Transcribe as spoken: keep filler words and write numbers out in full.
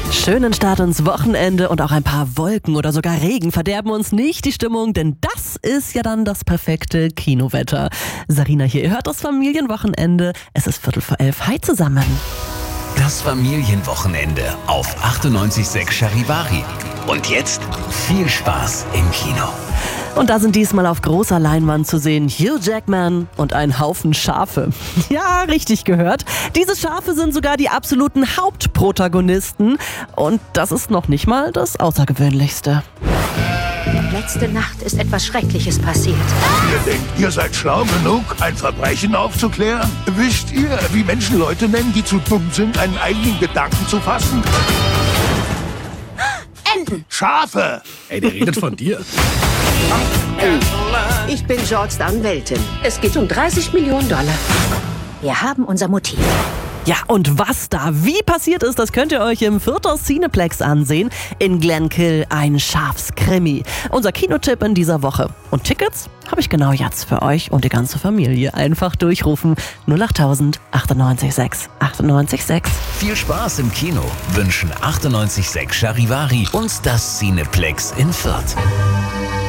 Schönen Start ins Wochenende und auch ein paar Wolken oder sogar Regen verderben uns nicht die Stimmung, denn das ist ja dann das perfekte Kinowetter. Sarina hier, ihr hört das Familienwochenende. Es ist Viertel vor elf. Hi zusammen. Das Familienwochenende auf achtundneunzig Komma sechs Charivari. Und jetzt viel Spaß im Kino. Und da sind diesmal auf großer Leinwand zu sehen Hugh Jackman und ein Haufen Schafe. Ja, richtig gehört. Diese Schafe sind sogar die absoluten Hauptprotagonisten. Und das ist noch nicht mal das Außergewöhnlichste. Letzte Nacht ist etwas Schreckliches passiert. Ihr denkt, ihr seid schlau genug, ein Verbrechen aufzuklären? Wisst ihr, wie Menschen Leute nennen, die zu dumm sind, einen eigenen Gedanken zu fassen? Enten! Schafe! Ey, der redet von dir. Ich bin Georges Anwältin. Es geht um dreißig Millionen Dollar. Wir haben unser Motiv. Ja, und was da wie passiert ist, das könnt ihr euch im Fürther Cineplex ansehen. In Glenkill ein Schafskrimi. Unser Kinotipp in dieser Woche. Und Tickets habe ich genau jetzt für euch und die ganze Familie. Einfach durchrufen null achttausend achtundneunzig sechs achtundneunzig sechs. Viel Spaß im Kino wünschen achtundneunzig Komma sechs Charivari und das Cineplex in Fürth.